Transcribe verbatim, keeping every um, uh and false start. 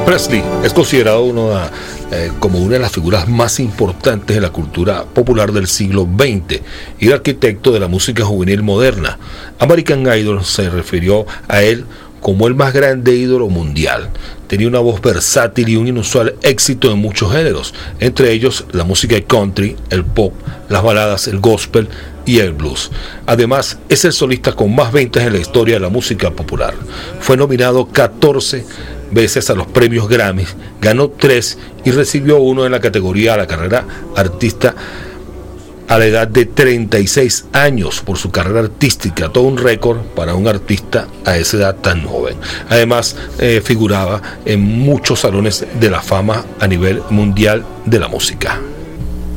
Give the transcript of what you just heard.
Presley es considerado uno de, eh, como una de las figuras más importantes de la cultura popular del siglo veinte y el arquitecto de la música juvenil moderna. American Idol se refirió a él como el más grande ídolo mundial. Tenía una voz versátil y un inusual éxito en muchos géneros, entre ellos la música country, el pop, las baladas, el gospel y el blues. Además, es el solista con más ventas en la historia de la música popular. Fue nominado catorce veces a los premios Grammy, ganó tres y recibió uno en la categoría de la carrera artista a la edad de treinta y seis años por su carrera artística, todo un récord para un artista a esa edad tan joven. Además, eh, figuraba en muchos salones de la fama a nivel mundial de la música.